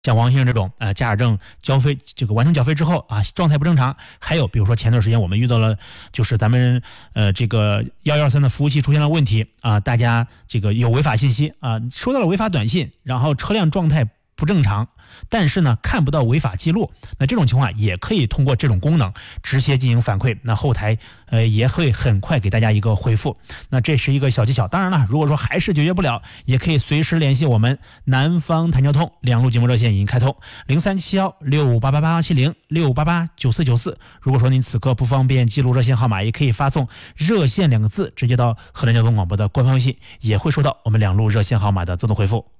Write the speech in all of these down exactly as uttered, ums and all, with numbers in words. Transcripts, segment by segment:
像王先生这种呃驾驶证交费这个完成缴费之后啊状态不正常，还有比如说前段时间我们遇到了就是咱们呃这个一一二三的服务器出现了问题啊，大家这个有违法信息啊，收到了违法短信，然后车辆状态不正常，但是呢看不到违法记录，那这种情况也可以通过这种功能直接进行反馈，那后台呃也会很快给大家一个回复。那这是一个小技巧，当然了，如果说还是解决不了，也可以随时联系我们南方谈交通两路节目热线已经开通零三七幺六五八八八七零六八八九四九四。如果说您此刻不方便记录热线号码，也可以发送热线两个字直接到河南交通广播的官方微信，也会收到我们两路热线号码的自动回复。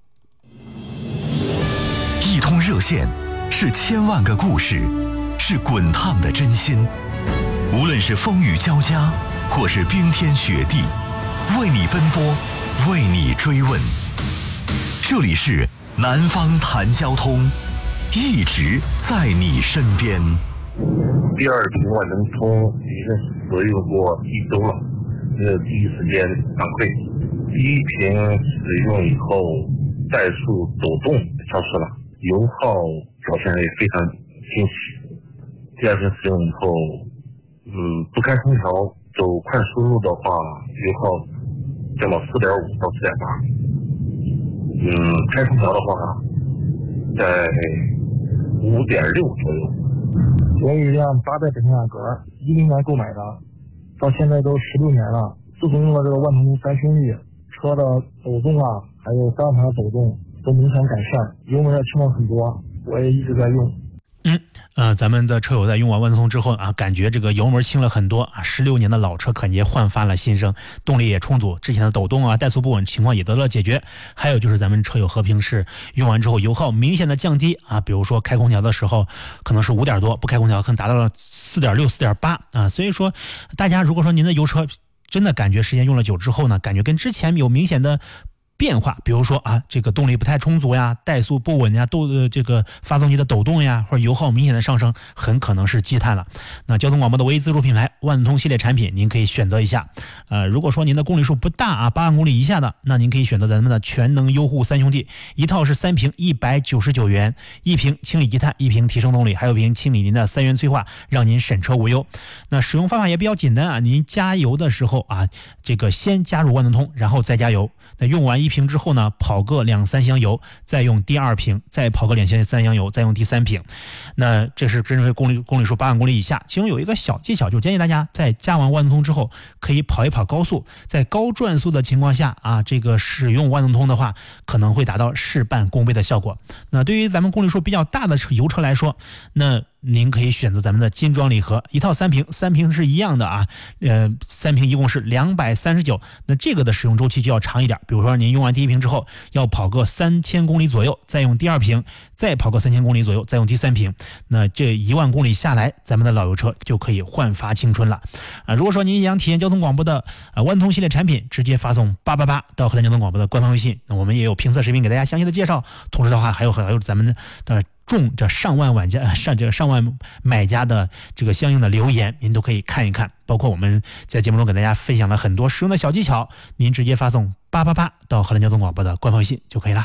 一通热线是千万个故事，是滚烫的真心。无论是风雨交加，或是冰天雪地，为你奔波，为你追问。这里是南方谈交通，一直在你身边。 第二瓶万能通已经使用过一周了，没有第一时间反馈。第一瓶使用以后，怠速抖动消失了，油耗表现也非常清晰。第二瓶使用以后，嗯，不开空调走快速路的话，油耗降到 四点五 到 四点八。嗯，开空调的话，在 五点六 左右。 我有一辆八代本田雅阁，一零年购买的，到现在都十六年了。自从用了这个万能通三兄弟，车的抖动啊，还有方向盘的抖动都明显改善，油门也轻了很多，我也一直在用。 嗯，呃，咱们的车友在用完万能通之后啊，感觉这个油门轻了很多啊，十六年的老车感觉焕发了新生，动力也充足，之前的抖动啊、怠速不稳情况也得到了解决。还有就是咱们车友和平是用完之后油耗明显的降低啊，比如说开空调的时候可能是五点多，不开空调可能达到了 四点六、四点八 啊，所以说大家如果说您的油车真的感觉时间用了久之后呢，感觉跟之前有明显的变化，比如说啊，这个动力不太充足呀，怠速不稳呀，抖呃这个发动机的抖动呀，或者油耗明显的上升，很可能是积碳了。那交通广播的唯一自主品牌万能通系列产品，您可以选择一下。呃，如果说您的公里数不大啊，八万公里以下的，那您可以选择咱们的全能优护三兄弟，一套是三瓶一百九十九元，一瓶清理积碳，一瓶提升动力，还有一瓶清理您的三元催化，让您审车无忧。那使用方法也比较简单啊，您加油的时候啊，这个先加入万能通，然后再加油。那用完一瓶之后呢，跑个两三箱油，再用第二瓶，再跑个两三箱油，再用第三瓶。那这是针对公里公里数八万公里以下。其中有一个小技巧，就建议大家在加完万能通之后，可以跑一跑高速，在高转速的情况下啊，这个使用万能通的话，可能会达到事半功倍的效果。那对于咱们公里数比较大的油车来说，那您可以选择咱们的金装礼盒，一套三瓶，三瓶是一样的啊，呃，三瓶一共是两百三十九。那这个的使用周期就要长一点，比如说您用完第一瓶之后，要跑个三千公里左右，再用第二瓶，再跑个三千公里左右，再用第三瓶。那这一万公里下来，咱们的老油车就可以焕发青春了啊！如果说您也想体验交通广播的啊万通系列产品，直接发送八八八到河南交通广播的官方微信，那我们也有评测视频给大家详细的介绍。同时的话，还有还有咱们的中这上万玩家上这个上万买家的这个相应的留言，您都可以看一看。包括我们在节目中给大家分享了很多实用的小技巧，您直接发送八八八到河南交通广播的官方微信就可以了。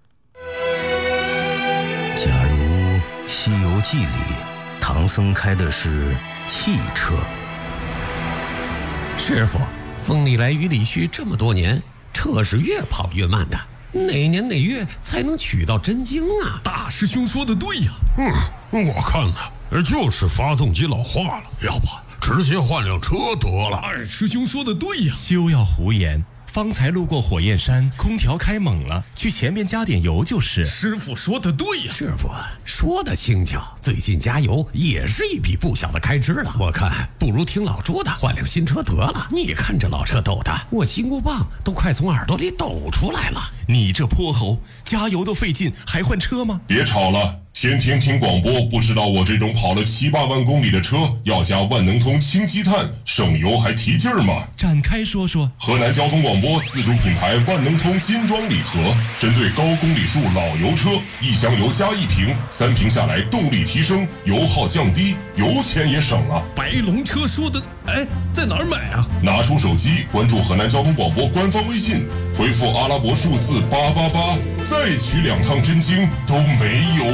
假如《西游记》里唐僧开的是汽车， 师傅，风里来雨里去这么多年，车是越跑越慢的，哪年哪月才能取到真经啊？ 大师兄说的对呀。 嗯，我看呢，就是发动机老化了，要不直接换辆车得了。 二师兄说的对呀。 休要胡言，方才路过火焰山，空调开猛了，去前面加点油就是。 师傅说的对呀。 师傅说的轻巧，最近加油也是一笔不小的开支了。我看不如听老朱的，换辆新车得了。你看这老车抖的，我金箍棒都快从耳朵里抖出来了。 你这泼猴，加油都费劲，还换车吗？ 别吵了，听天天听广播，不知道我这种跑了七八万公里的车要加万能通氢积碳，省油还提劲儿吗？ 展开说说。 河南交通广播自主品牌万能通金装礼盒，针对高公里数老油车，一箱油加一瓶，三瓶下来动力提升，油耗降低，油钱也省了。 白龙车说的，哎，在哪儿买啊？ 拿出手机，关注河南交通广播官方微信，回复阿拉伯数字八八八，再取两趟真经都没有。